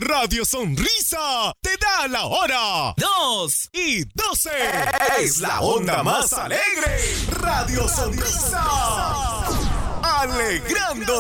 Radio Sonrisa te da la hora 2:12. Es la onda más alegre. Radio Sonrisa. Alegrando